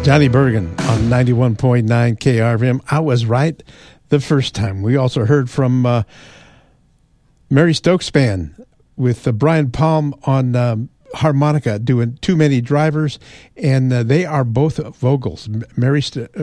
Johnny Bergen on 91.9 KRVM. I was right the first time. We also heard from Mary Stokes Band with Brian Palm on harmonica doing Too Many Drivers, and they are both vocals, Mary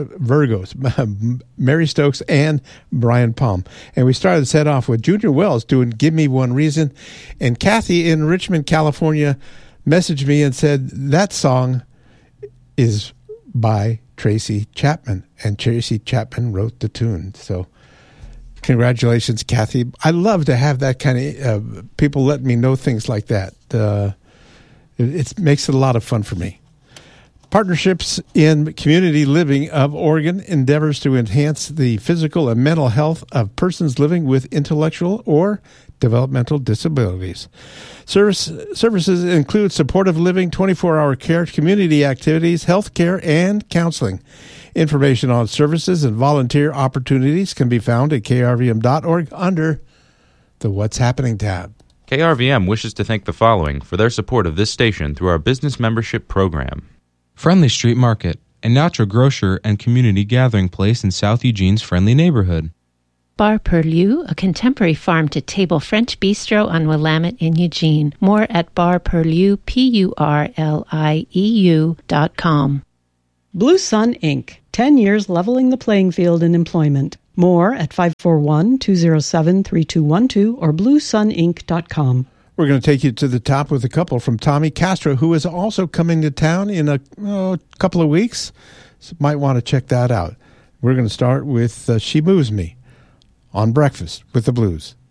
Stokes and Brian Palm. And we started the set off with Junior Wells doing Give Me One Reason, and Kathy in Richmond, California messaged me and said that song is by Tracy Chapman, and Tracy Chapman wrote the tune. So congratulations, Kathy. I love to have that kind of people let me know things like that. It makes it a lot of fun for me. Partnerships in Community Living of Oregon endeavors to enhance the physical and mental health of persons living with intellectual or developmental disabilities. Services include supportive living, 24-hour care, community activities, health care, and counseling. Information on services and volunteer opportunities can be found at krvm.org under the What's Happening tab. KRVM wishes to thank the following for their support of this station through our business membership program. Friendly Street Market, a natural grocer and community gathering place in South Eugene's friendly neighborhood. Bar Perlieu, a contemporary farm-to-table French bistro on Willamette in Eugene. More at barperlieu, PURLIEU.com. Blue Sun Inc., 10 years leveling the playing field in employment. More at 541-207-3212 or bluesuninc.com. We're going to take you to the top with a couple from Tommy Castro, who is also coming to town in a couple of weeks. So might want to check that out. We're going to start with She Moves Me on Breakfast with the Blues.